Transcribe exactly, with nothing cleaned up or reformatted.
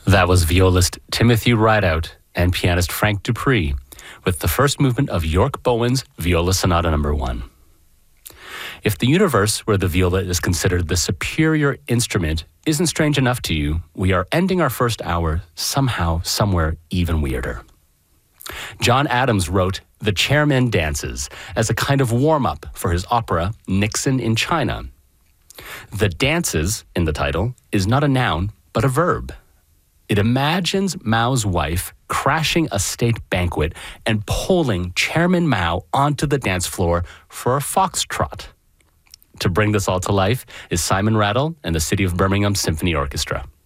That was violist Timothy Rideout and pianist Frank Dupree with the first movement of York Bowen's Viola Sonata Number One. If the universe where the viola is considered the superior instrument isn't strange enough to you, we are ending our first hour somehow, somewhere even weirder. John Adams wrote The Chairman Dances as a kind of warm-up for his opera Nixon in China. The dances in the title is not a noun, but a verb. It imagines Mao's wife crashing a state banquet and pulling Chairman Mao onto the dance floor for a foxtrot. To bring this all to life is Simon Rattle and the City of Birmingham Symphony Orchestra.